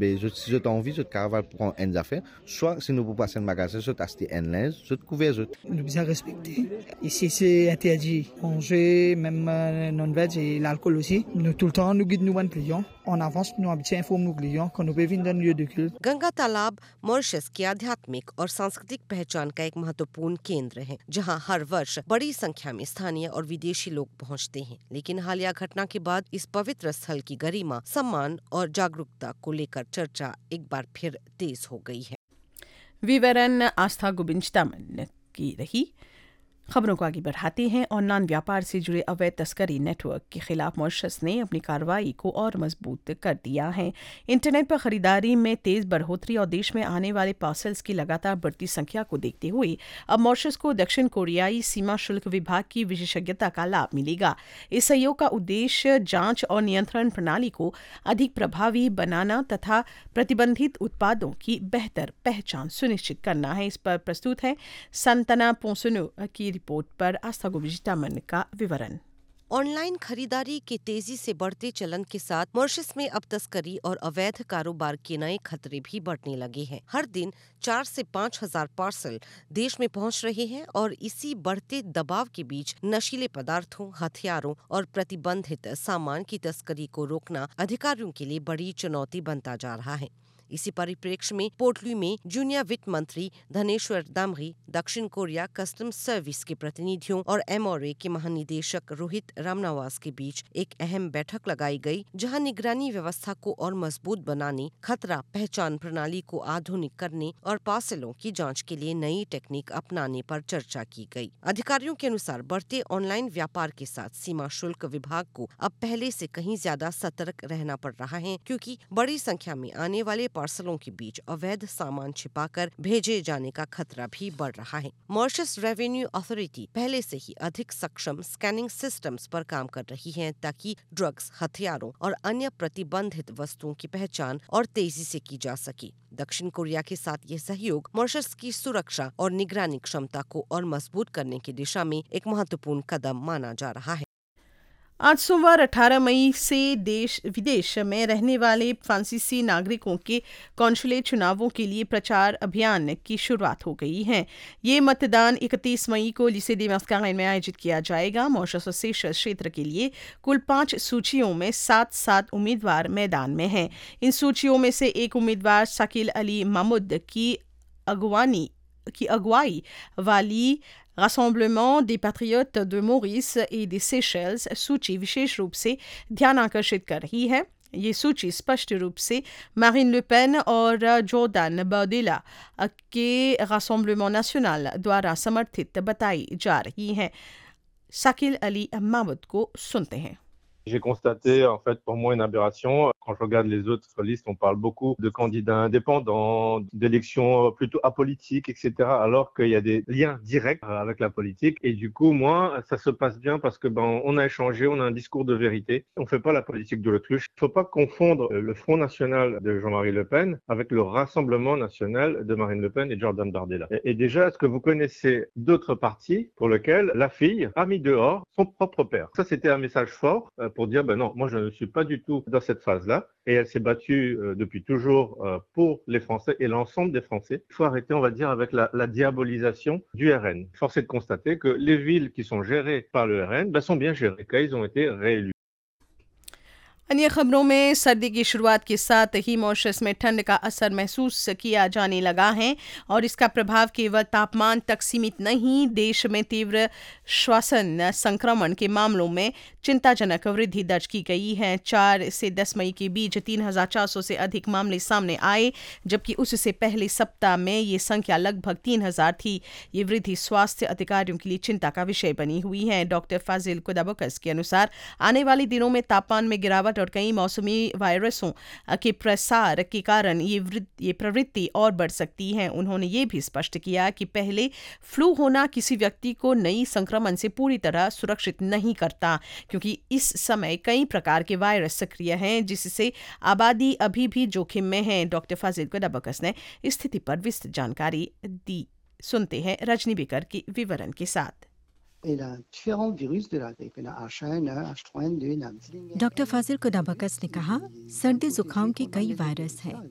ben je j'ai envie de caval prendre une affaire soit si nous pour passer un magasin je acheter un linge je couvert je On doit bien respecter. Ici c'est interdit manger même non-veg et l'alcool aussi. Nous tout le temps nous guide nous un client. En avance nous habitués informe nos clients quand nous venons d'un lieu de culte. Ganga तालाब Mauritius की आध्यात्मिक और सांस्कृतिक पहचान का एक महत्वपूर्ण केंद्र है, जहां हर वर्ष बड़ी संख्या में स्थानीय और विदेशी लोग पहुंचते हैं। लेकिन हालिया घटना के बाद इस पवित्र स्थल की गरिमा, सम्मान और जागरूकता को लेकर चर्चा एक बार फिर तेज हो गई है। विवरण आस्था गुबिंचतामन की रही। खबरों को आगे बढ़ाते हैं। ऑनलाइन व्यापार से जुड़े अवैध तस्करी नेटवर्क के खिलाफ मॉरिशस ने अपनी कार्रवाई को और मजबूत कर दिया है। इंटरनेट पर खरीदारी में तेज बढ़ोतरी और देश में आने वाले पार्सल्स की लगातार बढ़ती संख्या को देखते हुए अब मॉरिशस को दक्षिण कोरियाई सीमा शुल्क विभाग की विशेषज्ञता का लाभ मिलेगा। इस सहयोग का उद्देश्य जांच और नियंत्रण प्रणाली को अधिक प्रभावी बनाना तथा प्रतिबंधित उत्पादों की बेहतर पहचान सुनिश्चित करना है। इस पर प्रस्तुत है संतना पोंसुनु की रिपोर्ट पर आस्था गुबिंचतामन का विवरण। ऑनलाइन खरीदारी के तेजी से बढ़ते चलन के साथ मॉरिशस में अब तस्करी और अवैध कारोबार के नए खतरे भी बढ़ने लगे हैं। हर दिन 4 से 5 हजार पार्सल देश में पहुंच रहे हैं और इसी बढ़ते दबाव के बीच नशीले पदार्थों, हथियारों और प्रतिबंधित सामान की तस्करी को रोकना अधिकारियों के लिए बड़ी चुनौती बनता जा रहा है। इसी परिप्रेक्ष्य में पोर्टलू में जूनियर वित्त मंत्री धनेश्वर दामरी, दक्षिण कोरिया कस्टम्स सर्विस के प्रतिनिधियों और एमओए के महानिदेशक रोहित रामनवास के बीच एक अहम बैठक लगाई गई, जहां निगरानी व्यवस्था को और मजबूत बनाने, खतरा पहचान प्रणाली को आधुनिक करने और पार्सलों की जांच के लिए नई टेक्निक अपनाने पर चर्चा की गई। अधिकारियों के अनुसार बढ़ते ऑनलाइन व्यापार के साथ सीमा शुल्क विभाग को अब पहले से कहीं ज्यादा सतर्क रहना पड़ रहा है, क्योंकि बड़ी संख्या में आने वाले पार्सलों के बीच अवैध सामान छिपाकर भेजे जाने का खतरा भी बढ़ रहा है। मॉरिशस रेवेन्यू अथॉरिटी पहले से ही अधिक सक्षम स्कैनिंग सिस्टम्स पर काम कर रही है, ताकि ड्रग्स, हथियारों और अन्य प्रतिबंधित वस्तुओं की पहचान और तेजी से की जा सके। दक्षिण कोरिया के साथ ये सहयोग मॉरिशस की सुरक्षा और निगरानी क्षमता को और मजबूत करने की दिशा में एक महत्वपूर्ण कदम माना जा रहा है। आज सोमवार 18 मई से देश विदेश में रहने वाले फ्रांसीसी नागरिकों के कॉन्सुलेट चुनावों के लिए प्रचार अभियान की शुरुआत हो गई है। ये मतदान 31 मई को लिसे दे मस्कारेन में आयोजित किया जाएगा। मॉरिशस और सेशल्स क्षेत्र के लिए कुल 5 सूचियों में 7 उम्मीदवार मैदान में हैं। इन सूचियों में से एक उम्मीदवार शकील अली महमूद की अगुवाई वाली Rassemblement des Patriotes de Maurice et des Seychelles सूची विशेष रूप से ध्यान आकर्षित कर रही है। ये सूची स्पष्ट रूप से मारिन ले पेन और जोर्डान बार्देला के रासम्बलेमेंट नेशनल द्वारा समर्थित बताई जा रही है। शकील अली महमूद को सुनते हैं। J'ai constaté, en fait, pour moi, une aberration. Quand je regarde les autres listes, on parle beaucoup de candidats indépendants, d'élections plutôt apolitiques, etc., alors qu'il y a des liens directs avec la politique. Et du coup, moi, ça se passe bien parce que on a échangé, on a un discours de vérité. On fait pas la politique de l'autruche. Il faut pas confondre le Front National de Jean-Marie Le Pen avec le Rassemblement National de Marine Le Pen et Jordan Bardella. Et déjà, est-ce que vous connaissez d'autres partis pour lesquels la fille a mis dehors son propre père? Ça, c'était un message fort pour dire, non, moi je ne suis pas du tout dans cette phase-là. Et elle s'est battue depuis toujours pour les Français et l'ensemble des Français. Il faut arrêter, on va dire, avec la diabolisation du RN. Force est de constater que les villes qui sont gérées par le RN sont bien gérées, car ils ont été réélus. अन्य खबरों में सर्दी की शुरुआत के साथ ही Mauritius में ठंड का असर महसूस किया जाने लगा है और इसका प्रभाव केवल तापमान तक सीमित नहीं, देश में तीव्र श्वसन संक्रमण के मामलों में चिंताजनक वृद्धि दर्ज की गई है। 4 से 10 मई के बीच 3,400 से अधिक मामले सामने आए, जबकि उससे पहले सप्ताह में ये संख्या लगभग 3,000 थी। ये वृद्धि स्वास्थ्य अधिकारियों के लिए चिंता का विषय बनी हुई है। डॉक्टर फाजिल कुदाबकस के अनुसार आने वाले दिनों में तापमान में गिरावट और कई मौसमी वायरसों के प्रसार के कारण ये प्रवृत्ति और बढ़ सकती है। उन्होंने ये भी स्पष्ट किया कि पहले फ्लू होना किसी व्यक्ति को नई संक्रमण से पूरी तरह सुरक्षित नहीं करता, क्योंकि इस समय कई प्रकार के वायरस सक्रिय हैं, जिससे आबादी अभी भी जोखिम में है। डॉक्टर फाजिल कुदाबकस ने स्थिति पर विस्तृत जानकारी दी। सुनते हैं रजनी बेकर की विवरण के साथ। डॉक्टर फाजिल कुदाबकस ने कहा, सर्दी जुकाम के कई वायरस हैं,